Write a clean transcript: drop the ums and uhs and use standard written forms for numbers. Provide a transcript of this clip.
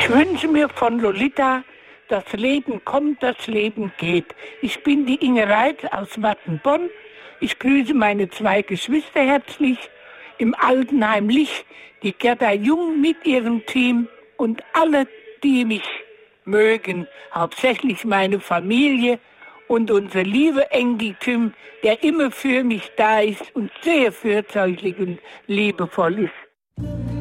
Ich wünsche mir von Lolita: das Leben kommt, das Leben geht. Ich bin die Inge Reitz aus Wattenbonn. Ich grüße meine 2 Geschwister herzlich. Im Altenheim Lich, die Gerda Jung mit ihrem Team und alle, die mich mögen. Hauptsächlich meine Familie und unser lieber Enkel Tim, der immer für mich da ist und sehr fürsorglich und liebevoll ist.